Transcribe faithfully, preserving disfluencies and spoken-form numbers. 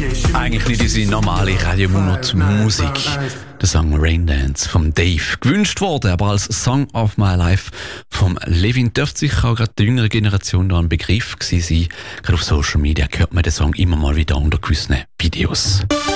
Eigentlich nicht unsere normale Radio Monat Musik. Der Song Rain Dance vom Dave. Gewünscht worden, aber als Song of My Life vom Levin. Dürfte sicher auch gerade die jüngere Generation da ein Begriff gewesen sein. Gerade auf Social Media hört man den Song immer mal wieder unter gewissen Videos.